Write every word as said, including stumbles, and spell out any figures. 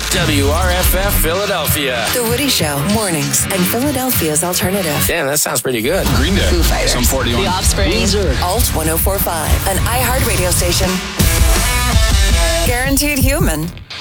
W R F F Philadelphia. The Woody Show, mornings, and Philadelphia's alternative. Damn, that sounds pretty good. Green Day. Foo Fighters. Some forty-one. The Offspring. Weezer. Alt one oh four point five. An iHeart radio station. Guaranteed human.